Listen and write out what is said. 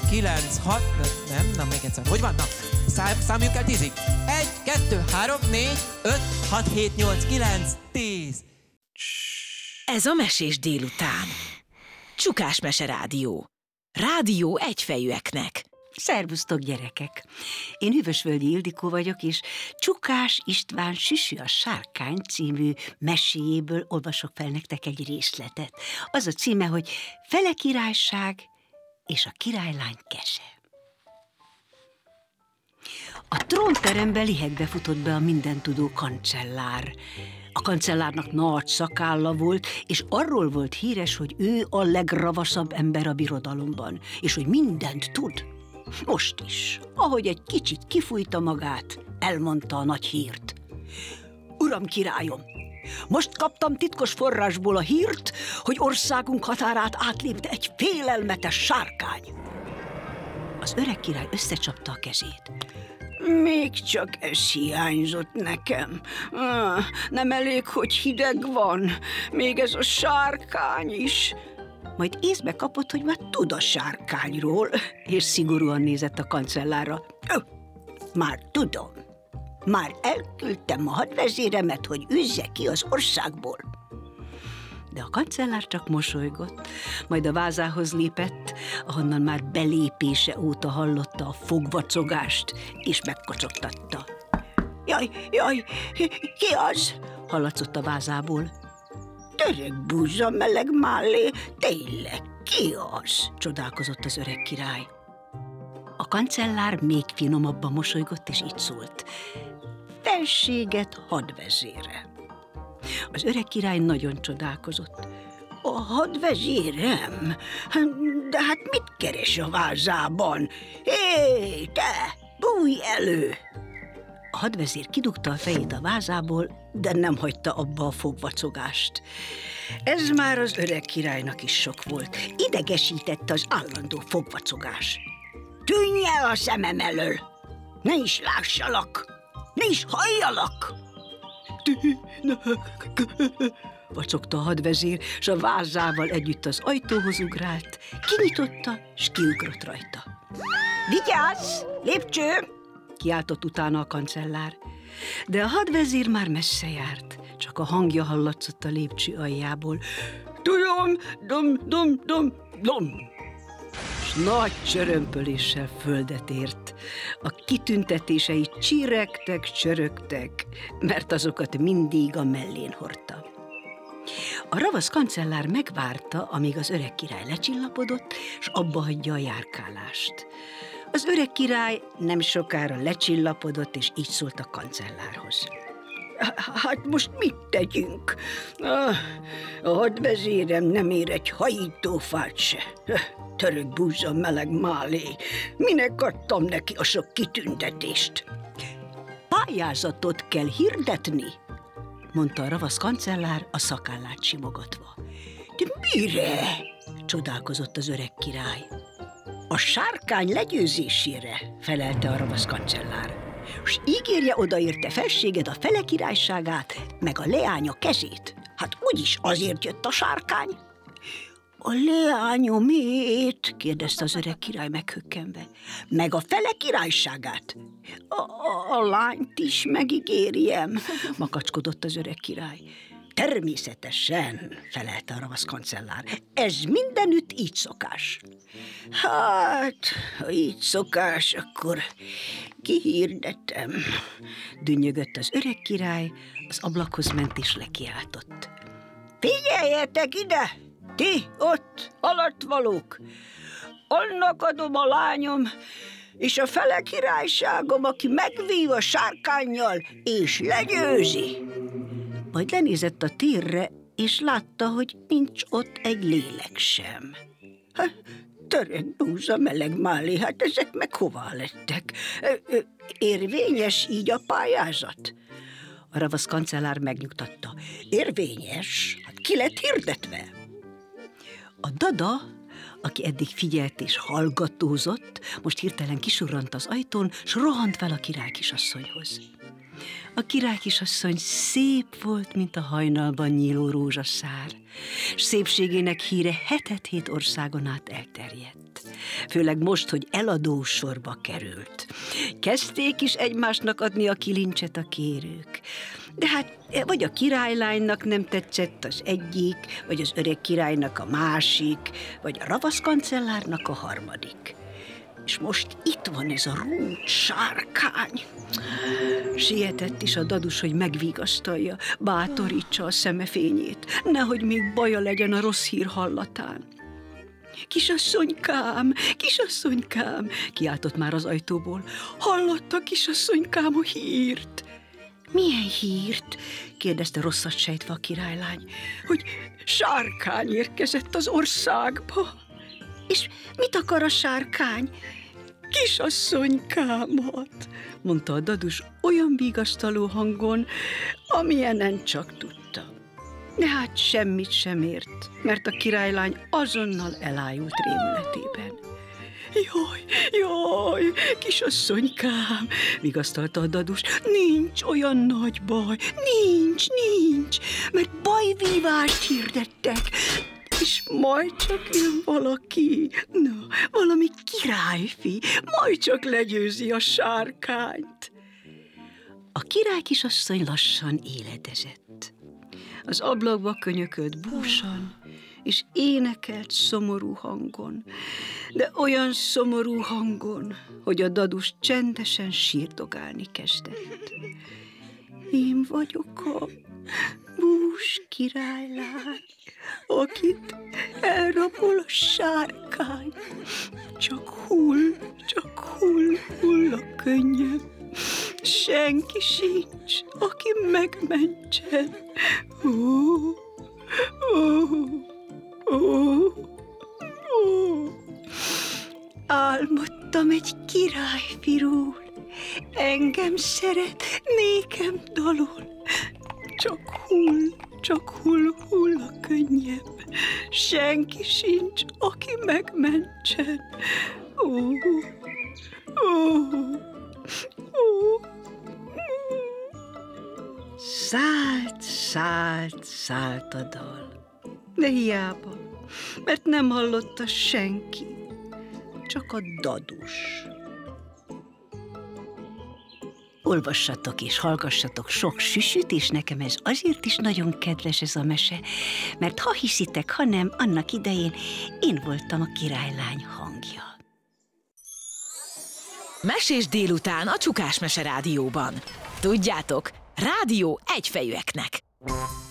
9, 6, nem, még egyszer. Hogy van? Na, számoljuk el 10-ig. 1, 2, 3, 4, 5, 6, 7, 8, 9, 10. Ez a Mesés délután. Csukás Mese Rádió. Rádió egyfejűeknek. Szervusztok, gyerekek! Én Hűvösvölgyi Ildikó vagyok, és Csukás István Süsű a sárkány című meséjéből olvasok fel nektek egy részletet. Az a címe, hogy Fele királyság és a királylány kese. A trónterembe lihegbe futott be a mindentudó kancellár. A kancellárnak nagy szakálla volt, és arról volt híres, hogy ő a legravaszabb ember a birodalomban, és hogy mindent tud. Most is, ahogy egy kicsit kifújta magát, elmondta a nagy hírt. Uram királyom, most kaptam titkos forrásból a hírt, hogy országunk határát átlépte egy félelmetes sárkány. Az öreg király összecsapta a kezét. Még csak ez hiányzott nekem. Nem elég, hogy hideg van, még ez a sárkány is. Majd észbe kapott, hogy már tud a sárkányról, és szigorúan nézett a kancellárra. Már tudom. Már elküldtem a hadvezéremet, hogy üzze ki az országból. De a kancellár csak mosolygott, majd a vázához lépett, ahonnan már belépése óta hallotta a fogvacogást, és megkocogtatta. Jaj, ki az? Hallatszott a vázából. Török búza meleg mállé, tényleg, ki az? Csodálkozott az öreg király. A kancellár még finomabban mosolygott, és így szólt. Felséget hadvezére. Az öreg király nagyon csodálkozott. A hadvezérem? De hát mit keres a vázában? Hé, te, bújj elő! A hadvezér kidugta a fejét a vázából, de nem hagyta abba a fogvacogást. Ez már az öreg királynak is sok volt. Idegesítette az állandó fogvacogás. Tűnj el a szemem elől! Ne is lássalak! Ne is halljalak! Vacogta a hadvezér, s a vázával együtt az ajtóhoz ugrált, kinyitotta, s kiugrott rajta. Vigyázz! Lépcső! Kiáltott utána a kancellár. De a hadvezér már messze járt, csak a hangja hallatszott a lépcső aljából. Tudom, dom. S nagy csörömpöléssel földet ért. A kitüntetései csiregtek, csörögtek, mert azokat mindig a mellén hordta. A ravasz kancellár megvárta, amíg az öreg király lecsillapodott, s abba hagyja a járkálást. Az öreg király nem sokára lecsillapodott, és így szólt a kancellárhoz. Hát most mit tegyünk? A hadvezérem nem ér egy hajítófát se. Török búza meleg málé. Minek adtam neki a sok kitüntetést? Pályázatot kell hirdetni, mondta a ravasz kancellár a szakállát simogatva. De mire? Csodálkozott az öreg király. A sárkány legyőzésére, felelte a ravasz kancellár. S ígérje odaérte felséged a fele királyságát, meg a leánya kezét. Hát úgyis azért jött a sárkány. A leányomét? Kérdezte az öreg király meghökkenve. Meg a fele királyságát? A lányt is megígérjem, makacskodott az öreg király. Természetesen, felelte a ravasz kancellár. Ez mindenütt így szokás. Hát, ha így szokás, akkor kihirdetem, dünnyögött az öreg király, az ablakhoz ment és lekiáltott. Figyeljetek ide, ti ott alattvalók! Annak adom a lányom, és a fele királyságom, aki megvív a sárkánnyal, és legyőzi. Majd lenézett a térre, és látta, hogy nincs ott egy lélek sem. Török búza meleg málé, hát ezek meg hová lettek? Érvényes így a pályázat? A ravasz kancellár megnyugtatta. Érvényes? Hát ki lett hirdetve? A dada, aki eddig figyelt és hallgatózott, most hirtelen kisurrant az ajtón, s rohant fel a király kisasszonyhoz. A királykisasszony szép volt, mint a hajnalban nyíló rózsaszár. Szépségének híre 7 országon át elterjedt. Főleg most, hogy eladó sorba került. Kezdték is egymásnak adni a kilincset a kérők. De hát vagy a királylánynak nem tetszett az egyik, vagy az öreg királynak a másik, vagy a ravasz kancellárnak a harmadik. És most itt van ez a rút sárkány. Sietett is a dadus, hogy megvigasztalja, bátorítsa a szemefényét, nehogy még baja legyen a rossz hír hallatán. Kisasszonykám, kisasszonykám, kiáltott már az ajtóból. Hallotta kisasszonykám a hírt? Milyen hírt? kérdezte rosszat sejtve a királylány. Hogy sárkány érkezett az országba. És mit akar a sárkány? Kisasszonykámat, mondta a dadus olyan vigasztaló hangon, amilyenen csak tudta. De hát semmit sem ért, mert a királylány azonnal elájult rémületében. Jaj, jaj, kisasszonykám, vigasztalta a dadus, nincs olyan nagy baj, nincs, mert bajvívást hirdettek, és majd csak jön valaki, valami királyfi, majd csak legyőzi a sárkányt. A királykisasszony lassan éledezett. Az ablakba könyökölt búsan, és énekelt szomorú hangon, de olyan szomorú hangon, hogy a dadus csendesen sírdogálni kezdett. Én vagyok a bús királylány, akit elrabol a sárkány. Csak hull a könnyem. Senki sincs, aki megmentsen. Álmodtam egy királyfiról, engem szeret, nékem dalol. Csak hull a könnyem, senki sincs, aki megmentsen. Szállt a dal, de hiába, mert nem hallotta senki, csak a dadus. Olvassatok és hallgassatok sok süsüt, és nekem ez azért is nagyon kedves ez a mese, mert ha hiszitek, ha nem, annak idején én voltam a királylány hangja. Mesés délután a Csukás Mese Rádióban. Tudjátok, rádió egyfejűeknek.